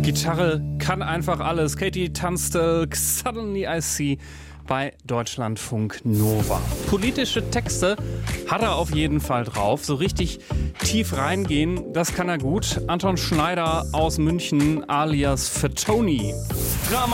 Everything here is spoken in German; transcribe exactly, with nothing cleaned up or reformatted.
Gitarre kann einfach alles. Katie Tunstall, Suddenly I See bei Deutschlandfunk Nova. Politische Texte hat er auf jeden Fall drauf. So richtig tief reingehen, das kann er gut. Anton Schneider aus München alias Fatoni. Drama